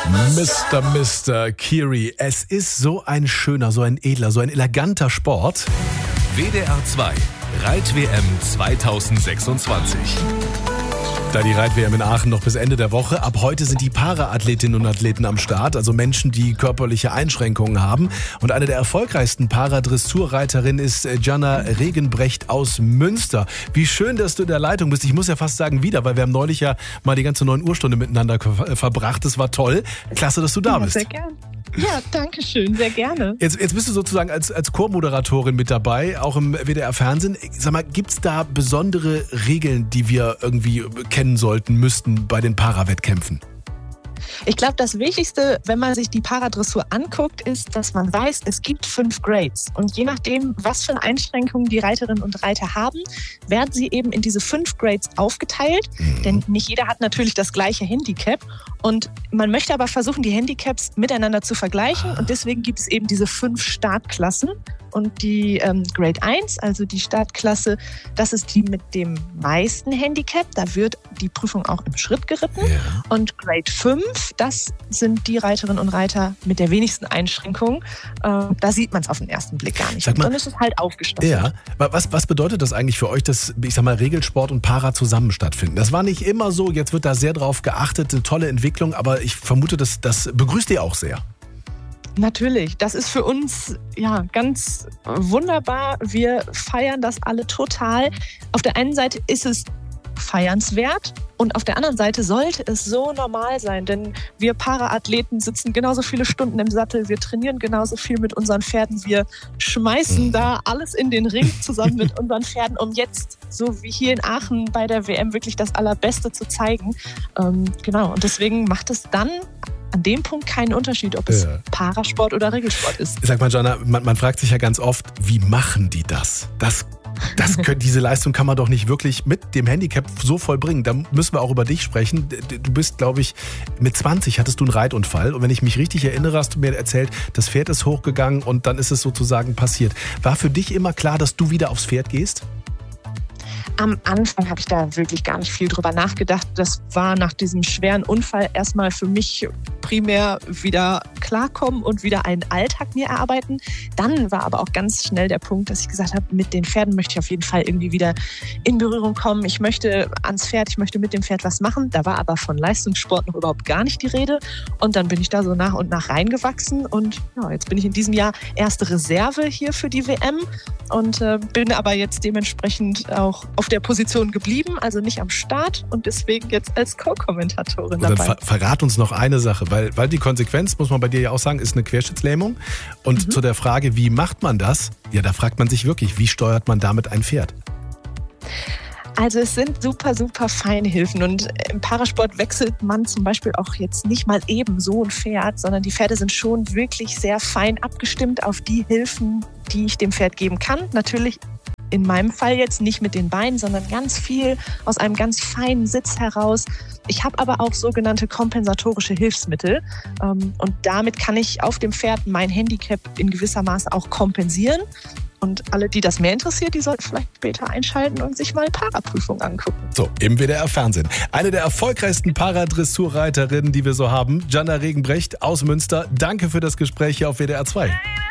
Mr. Kiri, es ist so ein schöner, so ein edler, so ein eleganter Sport. WDR 2 Reit-WM 2026. Da die Reit-WM in Aachen noch bis Ende der Woche. Ab heute sind die Para-Athletinnen und Athleten am Start, also Menschen, die körperliche Einschränkungen haben. Und eine der erfolgreichsten Paradressurreiterinnen ist Jana Regenbrecht aus Münster. Wie schön, dass du in der Leitung bist. Ich muss ja fast sagen wieder, weil wir haben neulich ja mal die ganze 9 Uhr Stunde miteinander verbracht. Das war toll. Klasse, dass du da bist. Sehr gerne. Ja, danke schön, sehr gerne. Jetzt bist du sozusagen als Co-Moderatorin mit dabei, auch im WDR-Fernsehen. Sag mal, gibt es da besondere Regeln, die wir irgendwie kennen sollten, müssten bei den Parawettkämpfen? Ich glaube, das Wichtigste, wenn man sich die Paradressur anguckt, ist, dass man weiß, es gibt 5 Grades. Und je nachdem, was für Einschränkungen die Reiterinnen und Reiter haben, werden sie eben in diese 5 Grades aufgeteilt. Denn nicht jeder hat natürlich das gleiche Handicap. Und man möchte aber versuchen, die Handicaps miteinander zu vergleichen. Und deswegen gibt es eben diese 5 Startklassen. Und die Grade 1, also die Startklasse, das ist die mit dem meisten Handicap. Da wird die Prüfung auch im Schritt geritten. Ja. Und Grade 5, das sind die Reiterinnen und Reiter mit der wenigsten Einschränkungen. Da sieht man es auf den ersten Blick gar nicht. Dann ist es halt aufgestoffelt. Ja, was bedeutet das eigentlich für euch, dass, ich sag mal, Regelsport und Para zusammen stattfinden? Das war nicht immer so. Jetzt wird da sehr drauf geachtet. Eine tolle Entwicklung. Aber ich vermute, das begrüßt ihr auch sehr. Natürlich, das ist für uns ja ganz wunderbar. Wir feiern das alle total. Auf der einen Seite ist es feiernswert und auf der anderen Seite sollte es so normal sein, denn wir Paraathleten sitzen genauso viele Stunden im Sattel, wir trainieren genauso viel mit unseren Pferden, wir schmeißen da alles in den Ring zusammen mit unseren Pferden, um jetzt, so wie hier in Aachen bei der WM, wirklich das Allerbeste zu zeigen. Genau, und deswegen macht es dann an dem Punkt keinen Unterschied, ob es Parasport oder Regelsport ist. Sag mal, Jana, man fragt sich ja ganz oft, wie machen die das? Diese Leistung kann man doch nicht wirklich mit dem Handicap so vollbringen. Da müssen wir auch über dich sprechen. Du bist, glaube ich, mit 20 hattest du einen Reitunfall. Und wenn ich mich richtig erinnere, hast du mir erzählt, das Pferd ist hochgegangen und dann ist es sozusagen passiert. War für dich immer klar, dass du wieder aufs Pferd gehst? Am Anfang habe ich da wirklich gar nicht viel drüber nachgedacht. Das war nach diesem schweren Unfall erstmal für mich primär wieder klarkommen und wieder einen Alltag mir erarbeiten. Dann war aber auch ganz schnell der Punkt, dass ich gesagt habe, mit den Pferden möchte ich auf jeden Fall irgendwie wieder in Berührung kommen. Ich möchte ans Pferd, ich möchte mit dem Pferd was machen. Da war aber von Leistungssport noch überhaupt gar nicht die Rede. Und dann bin ich da so nach und nach reingewachsen. Und ja, jetzt bin ich in diesem Jahr erste Reserve hier für die WM und bin aber jetzt dementsprechend auch auf der Position geblieben, also nicht am Start und deswegen jetzt als Co-Kommentatorin dabei. Dann verrat uns noch eine Sache, weil die Konsequenz, muss man bei dir ja auch sagen, ist eine Querschnittslähmung. Und zu der Frage, wie macht man das? Ja, da fragt man sich wirklich, wie steuert man damit ein Pferd? Also es sind super, super feine Hilfen und im Parasport wechselt man zum Beispiel auch jetzt nicht mal eben so ein Pferd, sondern die Pferde sind schon wirklich sehr fein abgestimmt auf die Hilfen, die ich dem Pferd geben kann. Natürlich in meinem Fall jetzt nicht mit den Beinen, sondern ganz viel aus einem ganz feinen Sitz heraus. Ich habe aber auch sogenannte kompensatorische Hilfsmittel und damit kann ich auf dem Pferd mein Handicap in gewisser Maße auch kompensieren. Und alle, die das mehr interessiert, die sollten vielleicht später einschalten und sich mal Paraprüfung angucken. So, im WDR-Fernsehen. Eine der erfolgreichsten Paradressurreiterinnen, die wir so haben, Jana Regenbrecht aus Münster. Danke für das Gespräch hier auf WDR 2.